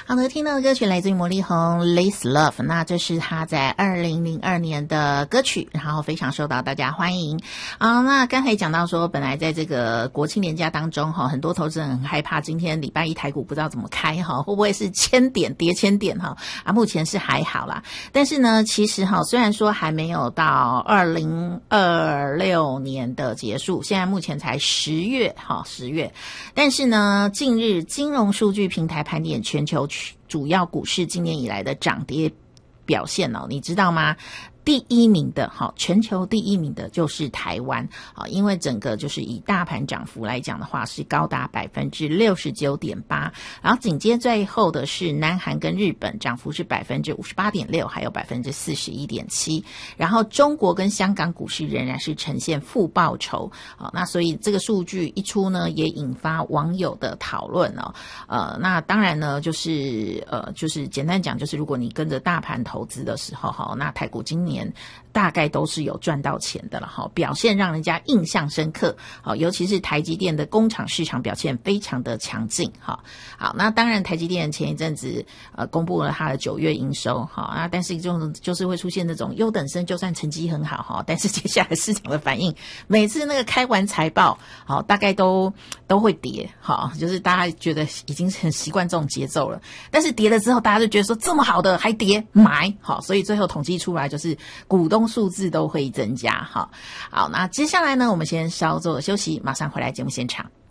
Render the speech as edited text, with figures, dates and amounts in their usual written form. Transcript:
好的，听到的歌曲来自于魔力红 This Love， 那这是他在2002年的歌曲，然后非常受到大家欢迎。那刚才讲到说，本来在这个国庆连假当中很多投资人很害怕今天礼拜一台股不知道怎么开会不会是千点跌千点目前是还好啦，但是呢其实虽然说还没有到2026年的结束，现在目前才10月，但是呢近日金融数据平台盘点全球主要股市今年以来的涨跌表现你知道吗？第一名的全球第一名的就是台湾因为整个就是以大盘涨幅来讲的话是高达 69.8%， 然后紧接最后的是南韩跟日本，涨幅是 58.6%， 还有 41.7%， 然后中国跟香港股市仍然是呈现负报酬那所以这个数据一出呢也引发网友的讨论那当然呢就是简单讲，就是如果你跟着大盘投资的时候那台股今年大概都是有赚到钱的了表现让人家印象深刻尤其是台积电的工厂市场表现非常的强劲好，那当然台积电前一阵子公布了它的9月营收但是就是会出现那种优等生就算成绩很好但是接下来市场的反应每次那个开完财报大概都会跌就是大家觉得已经很习惯这种节奏了，但是跌了之后大家就觉得说这么好的还跌买所以最后统计出来就是股东数字都会增加好，那接下来呢我们先稍作休息，马上回来节目现场。